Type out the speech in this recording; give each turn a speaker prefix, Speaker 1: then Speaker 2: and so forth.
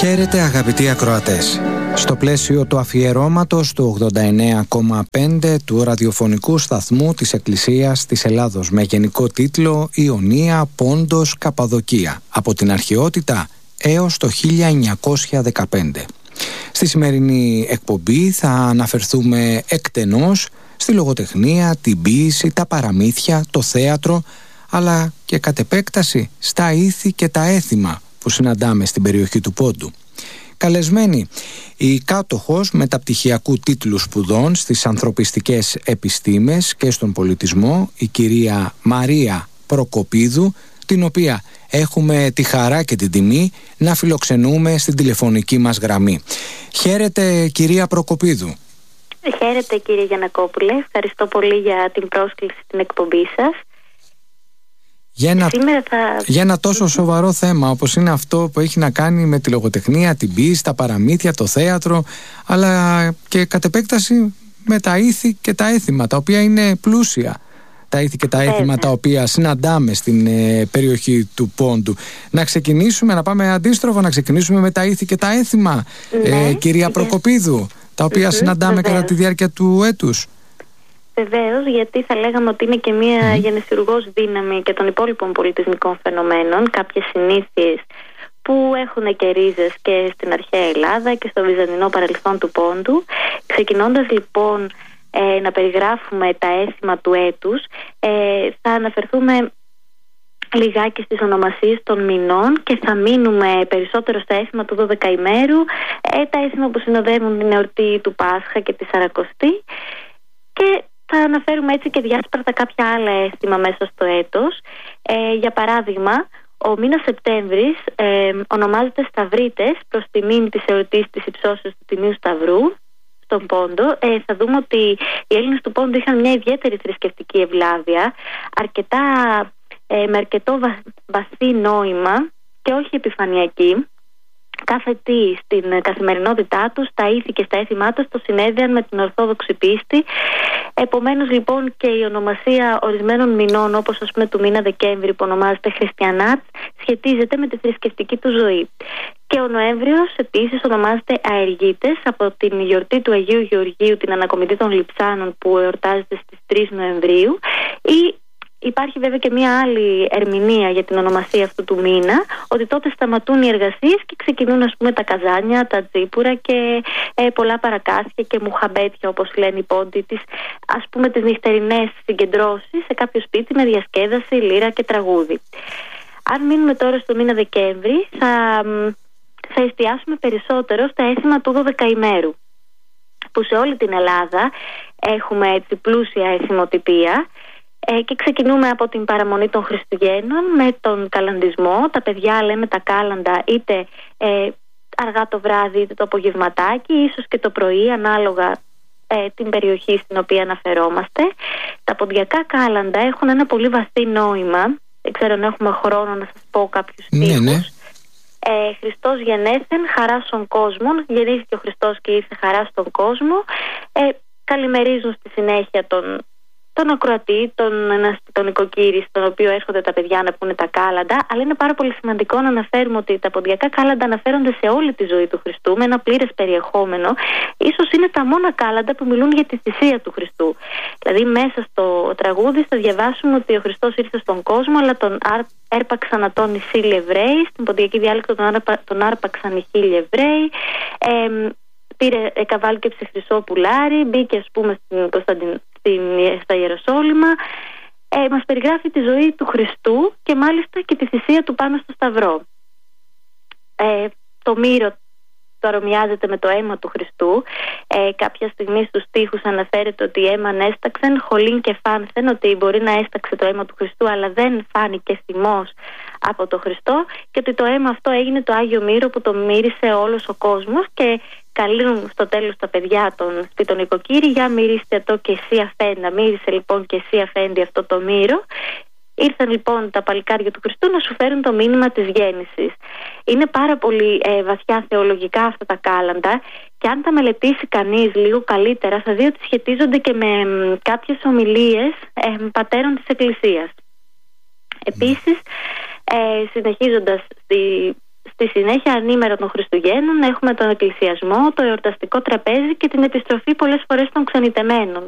Speaker 1: Χαίρετε αγαπητοί ακροατές. Στο πλαίσιο του αφιερώματος του 89,5 του ραδιοφωνικού σταθμού της Εκκλησίας της Ελλάδος με γενικό τίτλο «Ιωνία, Πόντος, Καπαδοκία, από την αρχαιότητα έως το 1915». Στη σημερινή εκπομπή θα αναφερθούμε εκτενώς στη λογοτεχνία, την ποίηση, τα παραμύθια, το θέατρο, αλλά και κατ' επέκταση στα ήθη και τα έθιμα που συναντάμε στην περιοχή του Πόντου. Καλεσμένη η κάτοχος μεταπτυχιακού τίτλου σπουδών στις ανθρωπιστικές επιστήμες και στον πολιτισμό, η κυρία Μαρία Προκοπίδου, την οποία έχουμε τη χαρά και την τιμή να φιλοξενούμε στην τηλεφωνική μας γραμμή. Χαίρετε κυρία Προκοπίδου.
Speaker 2: Χαίρετε κύριε Γιαννακόπουλε, ευχαριστώ πολύ για την πρόσκληση στην εκπομπή σας.
Speaker 1: Για ένα τόσο σοβαρό θέμα όπως είναι αυτό που έχει να κάνει με τη λογοτεχνία, την ποίηση, τα παραμύθια, το θέατρο, αλλά και κατ' επέκταση με τα ήθη και τα έθιμα, τα οποία είναι πλούσια. Τα ήθη και τα έθιμα τα οποία συναντάμε στην περιοχή του Πόντου. Να ξεκινήσουμε, να πάμε αντίστροφα, να ξεκινήσουμε με τα ήθη και τα έθιμα, κυρία Προκοπίδου, τα οποία συναντάμε κατά τη διάρκεια του έτους.
Speaker 2: Βεβαίως, γιατί θα λέγαμε ότι είναι και μια γενεσιουργός δύναμη και των υπόλοιπων πολιτισμικών φαινομένων, κάποιες συνήθειες που έχουν και ρίζες και στην αρχαία Ελλάδα και στο βυζαντινό παρελθόν του Πόντου. Ξεκινώντας λοιπόν να περιγράφουμε τα έθιμα του έτους, θα αναφερθούμε λιγάκι στις ονομασίες των μηνών και θα μείνουμε περισσότερο στα έθιμα του 12ημέρου, τα έθιμα που συνοδεύουν την εορτή του Πάσχα και τη Σαρακοστή, και θα αναφέρουμε έτσι και διάσπαρτα κάποια άλλα έθιμα μέσα στο έτος. Για παράδειγμα, ο μήνας Σεπτέμβρης ονομάζεται Σταυρίτες προς τιμήν της εορτής της υψώσεως του Τιμίου Σταυρού στον Πόντο. Θα δούμε ότι οι Έλληνες του Πόντου είχαν μια ιδιαίτερη θρησκευτική ευλάβεια, με αρκετό βαθύ νόημα και όχι επιφανειακή. Κάθε τι στην καθημερινότητά τους, τα ήθη και στα έθιμά τους το συνέδεαν με την ορθόδοξη πίστη. Επομένως λοιπόν και η ονομασία ορισμένων μηνών, όπως ας πούμε του μήνα Δεκέμβρη που ονομάζεται Χριστιανάτ, σχετίζεται με τη θρησκευτική του ζωή. Και ο Νοέμβριος επίσης ονομάζεται Αεργίτες από την γιορτή του Αγίου Γεωργίου, την ανακομιδή των Λειψάνων, που εορτάζεται στις 3 Νοεμβρίου. Υπάρχει βέβαια και μια άλλη ερμηνεία για την ονομασία αυτού του μήνα, ότι τότε σταματούν οι εργασίες και ξεκινούν ας πούμε τα καζάνια, τα τζίπουρα και πολλά παρακάσια και μουχαμπέτια, όπως λένε οι Πόντοι, τις νυχτερινές συγκεντρώσεις σε κάποιο σπίτι με διασκέδαση, λύρα και τραγούδι. Αν μείνουμε τώρα στο μήνα Δεκέμβρη, θα εστιάσουμε περισσότερο στα έθιμα του 12ημέρου, που σε όλη την Ελλάδα έχουμε έτσι πλούσια εθιμοτυπία. Και ξεκινούμε από την παραμονή των Χριστουγέννων με τον καλαντισμό. Τα παιδιά λέμε τα κάλαντα είτε αργά το βράδυ είτε το απογευματάκι, ίσως και το πρωί, ανάλογα την περιοχή στην οποία αναφερόμαστε. Τα ποντιακά κάλαντα έχουν ένα πολύ βαθύ νόημα. Δεν ξέρω αν έχουμε χρόνο να σας πω κάποιους στίχους. Ναι. Χριστός γενέθεν χαράσον κόσμων, γεννήθηκε ο Χριστός και ήρθε χαρά στον κόσμο. Καλημερίζουν στη συνέχεια τον ακροατή, τον οικοκύρη, στον οποίο έρχονται τα παιδιά να πούνε τα κάλαντα. Αλλά είναι πάρα πολύ σημαντικό να αναφέρουμε ότι τα ποντιακά κάλαντα αναφέρονται σε όλη τη ζωή του Χριστού με ένα πλήρες περιεχόμενο. Ίσως είναι τα μόνα κάλαντα που μιλούν για τη θυσία του Χριστού. Δηλαδή μέσα στο τραγούδι θα διαβάσουμε ότι ο Χριστός ήρθε στον κόσμο, αλλά τον έρπαξαν ατών οι 1000 Εβραίοι. Στην ποντιακή διάλεκτο τον άρπαξαν οι 1000 Εβραίοι. Πήρε καβάλι και ψυχρυσό πουλάρι, μπήκε ας πούμε στα Ιεροσόλυμα. Μας περιγράφει τη ζωή του Χριστού και μάλιστα και τη θυσία του πάνω στο Σταυρό. Το μύρο το αρομοιάζεται με το αίμα του Χριστού. Κάποια στιγμή στους στίχους αναφέρεται ότι έμαν έσταξεν, χολήν και φάνθεν, ότι μπορεί να έσταξε το αίμα του Χριστού αλλά δεν φάνηκε θυμός από το Χριστό, και ότι το αίμα αυτό έγινε το Άγιο Μύρο που το μύρισε όλος ο κόσμος. Και καλούν στο τέλος τα παιδιά των οικοκύρη, για μυρίστε το και εσύ αφέντα. Μύρισε λοιπόν και εσύ αφέντη αυτό το μύρο. Ήρθαν λοιπόν τα παλικάρια του Χριστού να σου φέρουν το μήνυμα της γέννησης. Είναι πάρα πολύ βαθιά θεολογικά αυτά τα κάλαντα, και αν τα μελετήσει κανείς λίγο καλύτερα θα δει ότι σχετίζονται και με κάποιες ομιλίες πατέρων της Εκκλησίας. Επίσης, συνεχίζοντας στη Στη συνέχεια, ανήμερα των Χριστουγέννων, έχουμε τον εκκλησιασμό, το εορταστικό τραπέζι και την επιστροφή πολλές φορές των ξενιτεμένων.